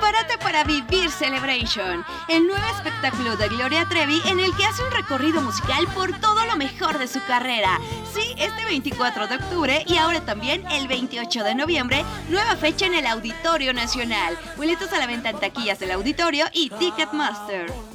Prepárate para vivir Celebration, el nuevo espectáculo de Gloria Trevi en el que hace un recorrido musical por todo lo mejor de su carrera. Sí, este 24 de octubre y ahora también el 28 de noviembre, nueva fecha en el Auditorio Nacional. Boletos a la venta en taquillas del auditorio y Ticketmaster.